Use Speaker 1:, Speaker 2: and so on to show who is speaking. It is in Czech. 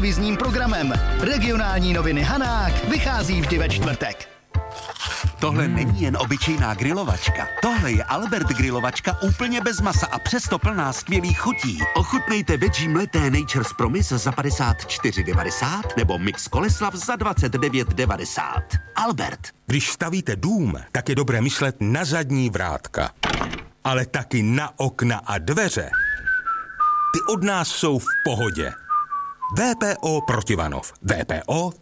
Speaker 1: televizním programem. Regionální noviny Hanák vychází vždy ve čtvrtek.
Speaker 2: Tohle není jen obyčejná grilovačka. Tohle je Albert grilovačka úplně bez masa a přesto plná skvělých chutí. Ochutnejte veggie mleté Nature's Promise za 54,90 nebo mix Koleslav za 29,90. Albert.
Speaker 3: Když stavíte dům, tak je dobré myslet na zadní vrátka. Ale taky na okna a dveře. Ty od nás jsou v pohodě. VPO Protivanov. VPO